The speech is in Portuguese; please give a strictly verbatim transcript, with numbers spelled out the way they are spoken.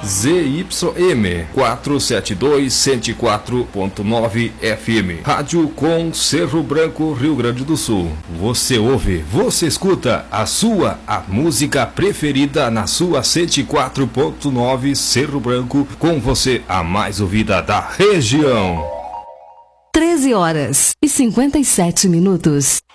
Z Y M quatrocentos e setenta e dois, cento e quatro ponto nove F M. Rádio com Cerro Branco, Rio Grande do Sul. Você ouve, você escuta a sua, a música preferida na sua cento e quatro ponto nove Cerro Branco, com você a mais ouvida da região. treze horas e cinquenta e sete minutos.